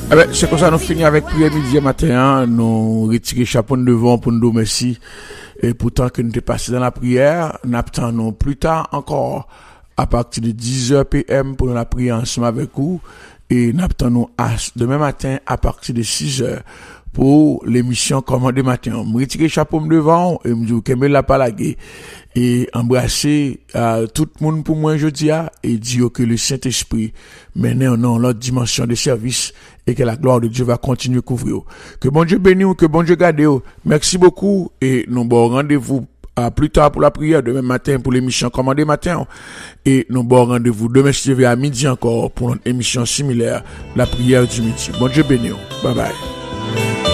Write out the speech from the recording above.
C'est comme ça nous finissons avec prière midi matin, nous retirer chapeau devant pour nous dire merci et pourtant que nous sommes passés dans la prière, nous attendons plus tard encore à partir de 10h PM pour la prière ensemble avec vous et nous attendons demain matin à partir de 6h pour l'émission Commandé matin. Je retire chapeau devant et me dis que me la palaguer et embrasser tout le monde pour moi aujourd'hui et dire que le Saint-Esprit mène en l'autre dimension de service et que la gloire de Dieu va continuer à couvrir. Que bon Dieu bénisse, que bon Dieu garde. Merci beaucoup et nous bon rendez-vous plus tard pour la prière demain matin pour l'émission Commandé matin et nous bon rendez-vous demain à midi encore pour une émission similaire, la prière du midi. Bon Dieu bénisse. Bye bye.